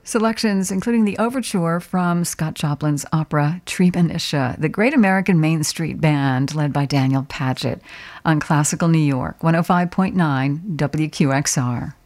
Selections including the overture from Scott Joplin's opera Treemonisha, the Great American Main Street Band led by Daniel Padgett on Classical New York 105.9 WQXR.